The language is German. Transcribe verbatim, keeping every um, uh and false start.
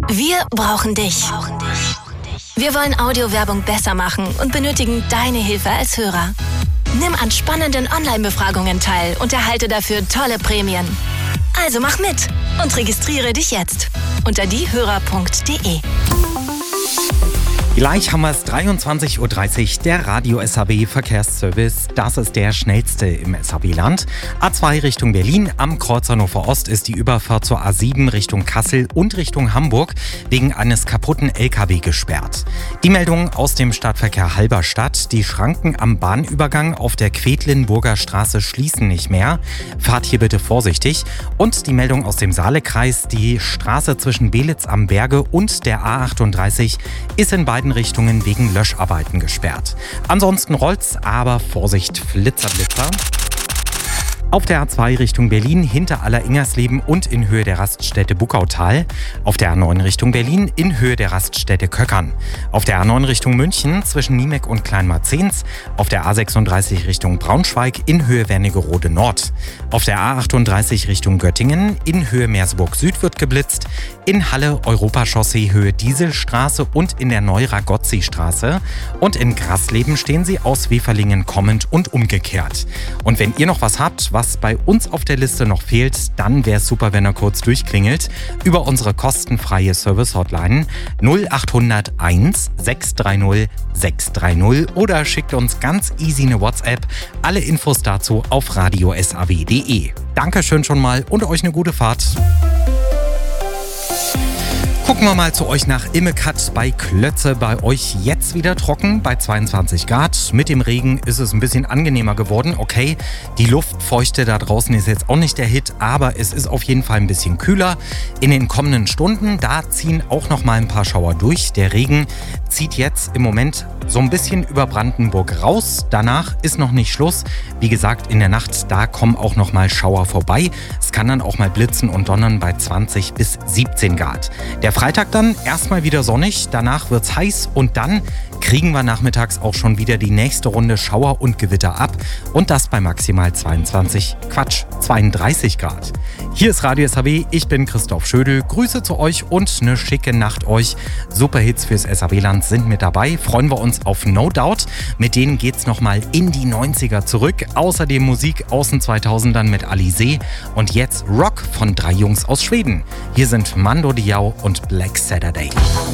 Wir brauchen dich. Wir wollen Audiowerbung besser machen und benötigen deine Hilfe als Hörer. Nimm an spannenden Online-Befragungen teil und erhalte dafür tolle Prämien. Also mach mit und registriere dich jetzt unter diehörer punkt de. Gleich haben wir es, dreiundzwanzig Uhr dreißig, der Radio S H B Verkehrsservice. Das ist der schnellste im S H B-Land. A zwei Richtung Berlin, am Kreuz Hannover Ost ist die Überfahrt zur A sieben Richtung Kassel und Richtung Hamburg wegen eines kaputten L K W gesperrt. Die Meldung aus dem Stadtverkehr Halberstadt. Die Schranken am Bahnübergang auf der Quedlinburger Straße schließen nicht mehr. Fahrt hier bitte vorsichtig. Und die Meldung aus dem Saalekreis. Die Straße zwischen Belitz am Berge und der A achtunddreißig ist in beiden Richtungen wegen Löscharbeiten gesperrt. Ansonsten rollt's, aber Vorsicht, Flitzer, Blitzer. Auf der A zwei Richtung Berlin hinter Aller-Ingersleben und in Höhe der Raststätte Buckautal. Auf der A neun Richtung Berlin in Höhe der Raststätte Köckern. Auf der A neun Richtung München zwischen Niemek und Kleinmarzens. Auf der A sechsunddreißig Richtung Braunschweig in Höhe Wernigerode Nord. Auf der A achtunddreißig Richtung Göttingen in Höhe Meersburg Süd wird geblitzt. In Halle Europachaussee Höhe Dieselstraße und in der Neu-Ragozzi-Straße. Und in Grasleben stehen sie aus Weferlingen kommend und umgekehrt. Und wenn ihr noch was habt, was bei uns auf der Liste noch fehlt, dann wäre es super, wenn er kurz durchklingelt über unsere kostenfreie Service-Hotline null acht null null eins sechs drei null sechs drei null oder schickt uns ganz easy eine WhatsApp. Alle Infos dazu auf radio s a w punkt de. Dankeschön schon mal und euch eine gute Fahrt. Gucken wir mal zu euch nach Immekat bei Klötze. Bei euch jetzt wieder trocken bei zweiundzwanzig Grad. Mit dem Regen ist es ein bisschen angenehmer geworden. Okay, die Luftfeuchte da draußen ist jetzt auch nicht der Hit, aber es ist auf jeden Fall ein bisschen kühler. In den kommenden Stunden, da ziehen auch noch mal ein paar Schauer durch. Der Regen zieht jetzt im Moment so ein bisschen über Brandenburg raus. Danach ist noch nicht Schluss. Wie gesagt, in der Nacht, da kommen auch noch mal Schauer vorbei. Es kann dann auch mal blitzen und donnern bei zwanzig bis siebzehn Grad. Der Freitag dann erstmal wieder sonnig, danach wird's heiß und dann kriegen wir nachmittags auch schon wieder die nächste Runde Schauer und Gewitter ab und das bei maximal zweiundzwanzig, Quatsch, zweiunddreißig Grad. Hier ist Radio S H B, ich bin Christoph Schödel, Grüße zu euch und eine schicke Nacht euch. Superhits fürs S H B-Land sind mit dabei, freuen wir uns auf No Doubt. Mit denen geht's nochmal in die neunziger zurück. Außerdem Musik aus den zweitausendern mit Alizé und jetzt Rock von drei Jungs aus Schweden. Hier sind Mando Diao und Black Saturday.